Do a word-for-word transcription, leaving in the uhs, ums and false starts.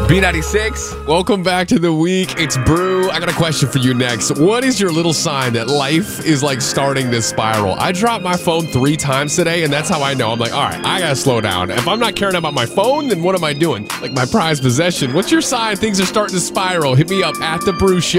B ninety-six, welcome back to the week. It's Brew. I got a question for you next. What is your little sign that life is like starting this spiral? I dropped my phone three times today, and that's how I know. I'm like, all right, I gotta slow down. If I'm not caring about my phone, then what am I doing? Like my prized possession. What's your sign things are starting to spiral? Hit me up at The Brew Show.